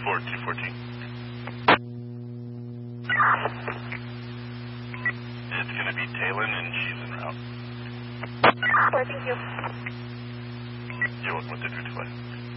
for 214. It's going to be Talon, and she's en route. Thank you. You're welcome. 225.